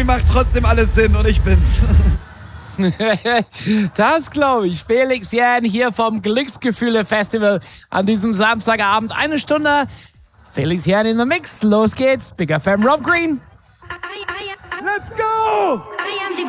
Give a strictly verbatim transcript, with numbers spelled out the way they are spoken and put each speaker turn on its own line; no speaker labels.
macht trotzdem alles Sinn und ich bin's.
Das glaube ich. Felix Jähn hier vom Glücksgefühle Festival an diesem Samstagabend. Eine Stunde. Felix Jähn in the Mix. Los geht's. Big F M Rob Green.